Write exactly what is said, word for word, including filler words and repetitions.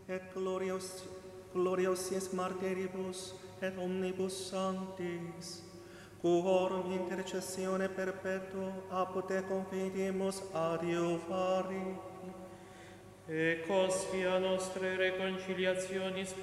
et glorios, gloriosis martyribus, et omnibus sanctis, quorum intercessione perpetua apud confidimus adiuvari. Ecos via nostre reconciliationis